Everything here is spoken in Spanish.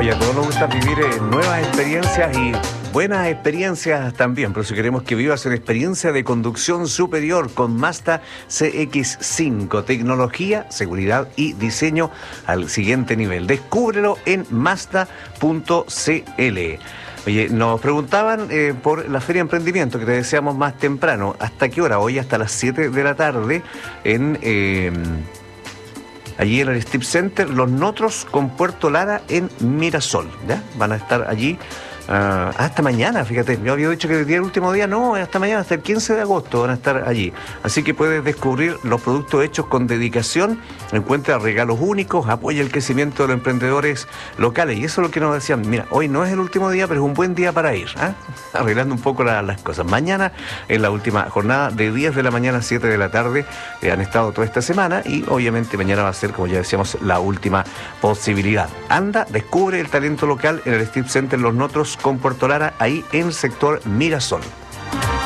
Oye, a todos nos gusta vivir nuevas experiencias y buenas experiencias también, pero si queremos que vivas una experiencia de conducción superior con Mazda CX-5, tecnología, seguridad y diseño al siguiente nivel. Descúbrelo en Mazda.cl. Oye, nos preguntaban por la Feria de Emprendimiento, que te deseamos más temprano. ¿Hasta qué hora? Hoy hasta las 7 de la tarde en... allí en el Strip Center, Los Notros con Puerto Lara en Mirasol, ¿ya? Van a estar allí hasta mañana, fíjate. Yo había dicho que el último día, no, hasta mañana, hasta el 15 de agosto van a estar allí. Así que puedes descubrir los productos hechos con dedicación, encuentra regalos únicos, apoya el crecimiento de los emprendedores locales. Y eso es lo que nos decían, mira, hoy no es el último día, pero es un buen día para ir, arreglando un poco las cosas. Mañana es la última jornada de 10 de la mañana a 7 de la tarde. Han estado toda esta semana y obviamente mañana va a ser, como ya decíamos, la última posibilidad. Anda, descubre el talento local en el Strip Center Los Notros con Puerto Lara, ahí en el sector Mirasol.